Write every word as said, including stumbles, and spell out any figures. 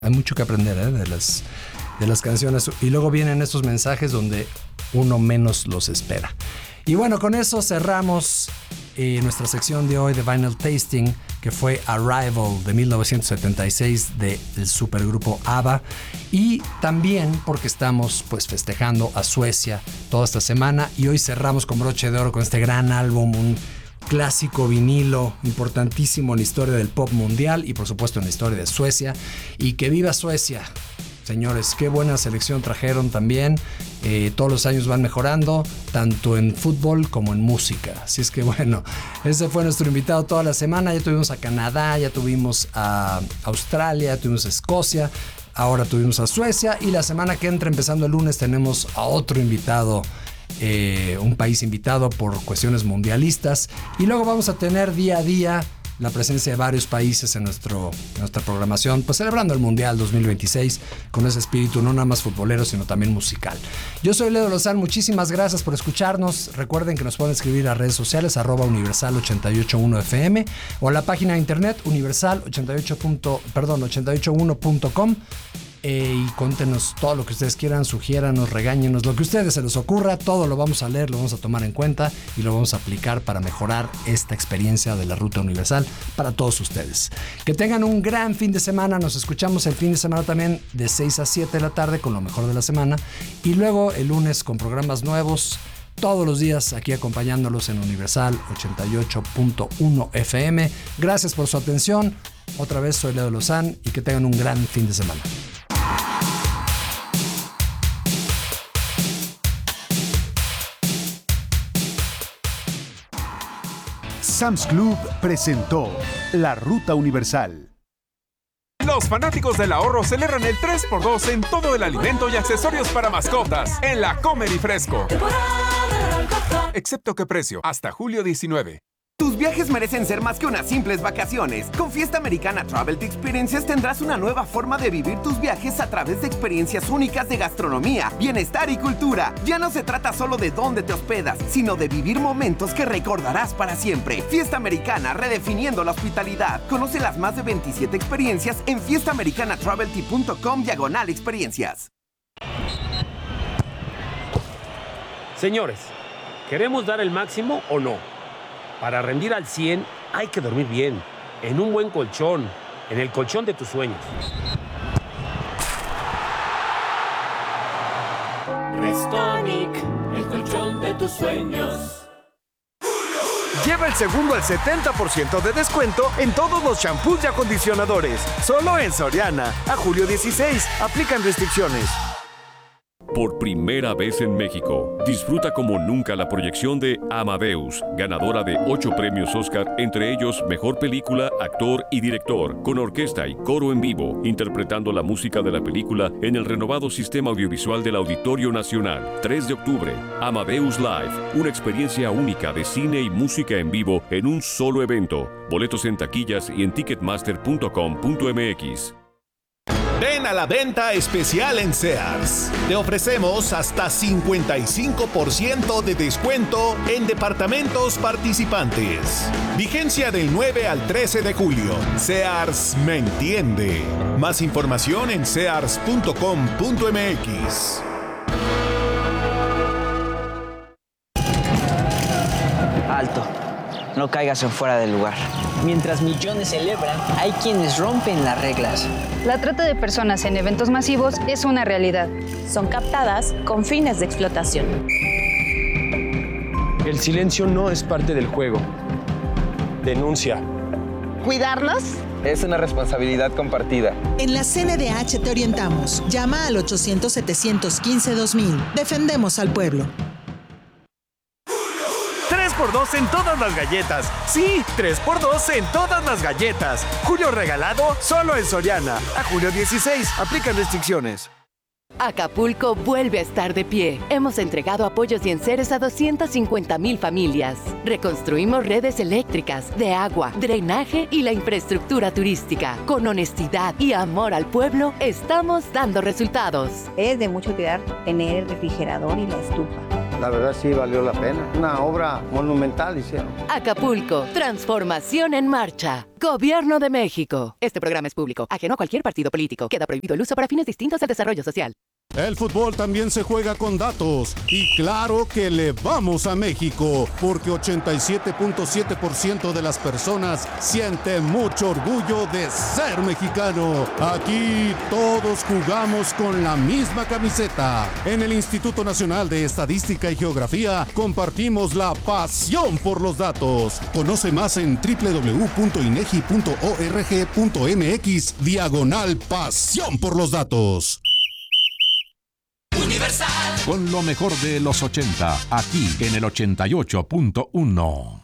Hay mucho que aprender ¿eh? de, las, de las canciones. Y luego vienen estos mensajes donde uno menos los espera. Y bueno, con eso cerramos eh, nuestra sección de hoy de Vinyl Tasting, que fue Arrival de mil novecientos setenta y seis del supergrupo ABBA. Y también porque estamos pues festejando a Suecia toda esta semana. Y hoy cerramos con broche de oro con este gran álbum, un clásico vinilo importantísimo en la historia del pop mundial y por supuesto en la historia de Suecia. Y que viva Suecia, señores, qué buena selección trajeron también. Eh, todos los años van mejorando, tanto en fútbol como en música. Así es que bueno, ese fue nuestro invitado toda la semana. Ya tuvimos a Canadá, ya tuvimos a Australia, ya tuvimos a Escocia, ahora tuvimos a Suecia y la semana que entra, empezando el lunes, tenemos a otro invitado. Eh, un país invitado por cuestiones mundialistas y luego vamos a tener día a día la presencia de varios países en nuestro, nuestra programación, pues celebrando el Mundial dos mil veintiséis con ese espíritu no nada más futbolero sino también musical. Yo soy Leo Lozán, muchísimas gracias por escucharnos. Recuerden que nos pueden escribir a redes sociales arroba universal ochenta y ocho punto uno F M o a la página de internet universal ochenta y ocho, perdón, ochenta y ocho uno punto com. Eh, y cuéntenos todo lo que ustedes quieran, sugiéranos, regáñenos, lo que a ustedes se les ocurra, todo lo vamos a leer, lo vamos a tomar en cuenta y lo vamos a aplicar para mejorar esta experiencia de la Ruta Universal para todos ustedes. Que tengan un gran fin de semana, nos escuchamos el fin de semana también de seis a siete de la tarde con lo mejor de la semana y luego el lunes con programas nuevos todos los días aquí acompañándolos en Universal ochenta y ocho punto uno F M. Gracias por su atención, otra vez soy Leo Lozán y que tengan un gran fin de semana. Sam's Club presentó La Ruta Universal. Los fanáticos del ahorro celebran el tres por dos en todo el alimento y accesorios para mascotas en la Comer y Fresco. Excepto que precio, hasta julio diecinueve. Tus viajes merecen ser más que unas simples vacaciones. Con Fiesta Americana Travel Experiences tendrás una nueva forma de vivir tus viajes a través de experiencias únicas de gastronomía, bienestar y cultura. Ya no se trata solo de dónde te hospedas, sino de vivir momentos que recordarás para siempre. Fiesta Americana, redefiniendo la hospitalidad. Conoce las más de veintisiete experiencias en fiesta americana travel punto com diagonal experiencias. Señores, ¿queremos dar el máximo o no? Para rendir al cien hay que dormir bien, en un buen colchón, en el colchón de tus sueños. Restonic, el colchón de tus sueños. Lleva el segundo al setenta por ciento de descuento en todos los champús y acondicionadores. Solo en Soriana. A julio dieciséis. Aplican restricciones. Por primera vez en México, disfruta como nunca la proyección de Amadeus, ganadora de ocho premios Oscar, entre ellos Mejor Película, Actor y Director, con orquesta y coro en vivo, interpretando la música de la película en el renovado sistema audiovisual del Auditorio Nacional. tres de octubre, Amadeus Live, una experiencia única de cine y música en vivo en un solo evento. Boletos en taquillas y en ticketmaster punto com punto m x. Ven a la venta especial en Sears. Te ofrecemos hasta cincuenta y cinco por ciento de descuento en departamentos participantes. Vigencia del nueve al trece de julio. Sears me entiende. Más información en sears punto com punto m x. Alto. No caigas en fuera del lugar. Mientras millones celebran, hay quienes rompen las reglas. La trata de personas en eventos masivos es una realidad. Son captadas con fines de explotación. El silencio no es parte del juego. Denuncia. ¿Cuidarnos? Es una responsabilidad compartida. En la C N D H te orientamos. Llama al ochocientos, setecientos quince, dos mil. Defendemos al pueblo. tres por dos en todas las galletas. Sí, tres por dos en todas las galletas. Julio regalado solo en Soriana. A julio dieciséis. Aplican restricciones. Acapulco vuelve a estar de pie. Hemos entregado apoyos y enseres a doscientas cincuenta mil familias. Reconstruimos redes eléctricas, de agua, drenaje y la infraestructura turística. Con honestidad y amor al pueblo, estamos dando resultados. Es de mucho cuidar tener el refrigerador y la estufa. la verdad sí valió la pena. Una obra monumental hicieron. Acapulco, transformación en marcha. Gobierno de México. Este programa es público, ajeno a cualquier partido político. Queda prohibido el uso para fines distintos del desarrollo social. El fútbol también se juega con datos y claro que le vamos a México porque ochenta y siete punto siete por ciento de las personas siente mucho orgullo de ser mexicano. Aquí todos jugamos con la misma camiseta. En el Instituto Nacional de Estadística y Geografía compartimos la pasión por los datos. Conoce más en doble u doble u doble u punto inegi punto org punto mx diagonal pasión por los datos. Universal. Con lo mejor de los ochenta, aquí en el ochenta y ocho punto uno.